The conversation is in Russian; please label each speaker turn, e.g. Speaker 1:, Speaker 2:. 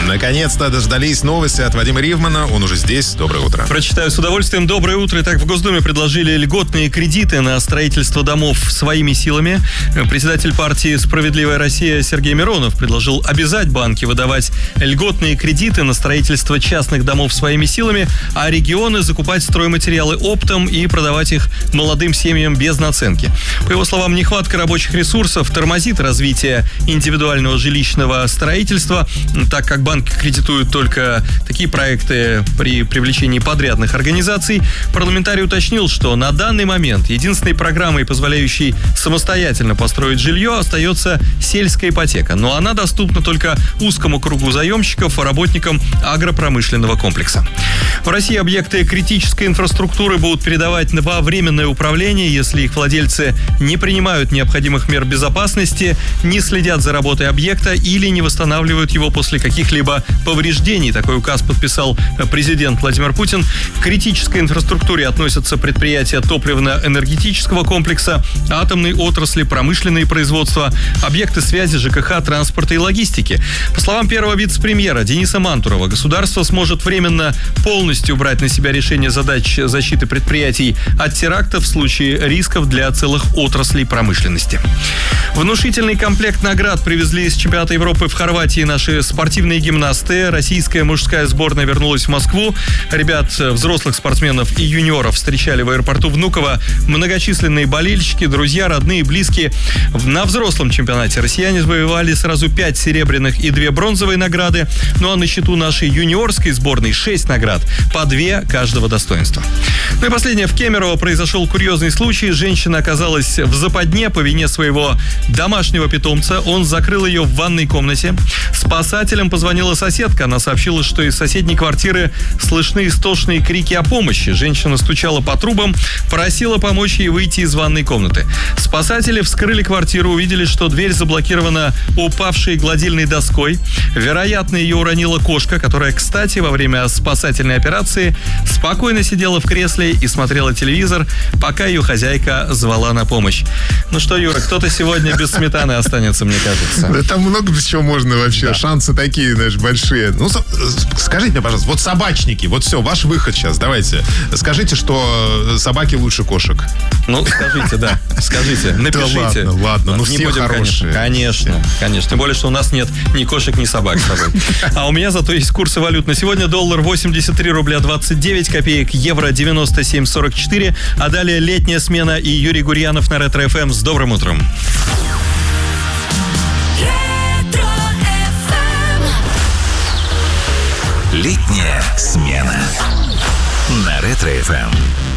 Speaker 1: Наконец-то дождались новости от Вадима Ривмана. Он уже здесь. Доброе утро.
Speaker 2: Прочитаю с удовольствием. Доброе утро. Итак, в Госдуме предложили льготные кредиты на строительство домов своими силами. Председатель партии «Справедливая Россия» Сергей Миронов предложил обязать банки выдавать льготные кредиты на строительство частных домов своими силами, а регионы закупать стройматериалы оптом и продавать их молодым семьям без наценки. По его словам, нехватка рабочих ресурсов тормозит развитие индивидуального жилищного строительства, так как банки кредитуют только такие проекты при привлечении подрядных организаций. Парламентарий уточнил, что на данный момент единственной программой, позволяющей самостоятельно построить жилье, остается сельская ипотека. Но она доступна только узкому кругу заемщиков, работникам агропромышленного комплекса. В России объекты критической инфраструктуры будут передавать во временное управление, если их владельцы не принимают необходимых мер безопасности, не следят за работой объекта или не восстанавливают его после каких-либо повреждений. Такой указ подписал президент Владимир Путин. К критической инфраструктуре относятся предприятия топливно-энергетического комплекса, атомной отрасли, промышленные производства, объекты связи, ЖКХ, транспорта и логистики. По словам первого вице-премьера Дениса Мантурова, государство сможет временно полностью брать на себя решение задач защиты предприятий от терактов в случае рисков для целых отраслей промышленности. Внушительный комплект наград привезли из чемпионата Европы в Хорватии наши спортивные гимнасты. Российская мужская сборная вернулась в Москву. Ребят, взрослых спортсменов и юниоров встречали в аэропорту Внуково многочисленные болельщики, друзья, родные, близкие. На взрослом чемпионате россияне завоевали сразу 5 серебряных и 2 бронзовые награды. Ну а на счету нашей юниорской сборной 6 наград, по 2 каждого достоинства. Ну и последнее. В Кемерово произошел курьезный случай. Женщина оказалась в западне по вине своего домашнего питомца. Он закрыл ее в ванной комнате. Спасателям позвонила соседка. Она сообщила, что из соседней квартиры слышны истошные крики о помощи. Женщина стучала по трубам, просила помочь ей выйти из ванной комнаты. Спасатели вскрыли квартиру, увидели, что дверь заблокирована упавшей гладильной доской. Вероятно, ее уронила кошка, которая, кстати, во время спасательной операции спокойно сидела в кресле и смотрела телевизор, пока ее хозяйка звала на помощь. Ну что, Юра, кто-то сегодня без сметаны останется, мне кажется.
Speaker 1: Да там много без чего можно вообще. Да. Шансы такие, знаешь, большие. Ну, скажите мне, пожалуйста, вот собачники, вот все, ваш выход сейчас, давайте. Скажите, что собаки лучше кошек.
Speaker 2: Ну, скажите, да. Скажите, напишите.
Speaker 1: Да ладно, ну все хорошие.
Speaker 2: Конечно. Тем более, что у нас нет ни кошек, ни собак с собой. А у меня зато есть курсы валют. На сегодня доллар 83 рубля 29 копеек, евро 97,44. А далее летняя смена и Юрий Гурьянов на Ретро-ФМ. С добрым утром.
Speaker 3: Летняя смена на Ретро-ФМ.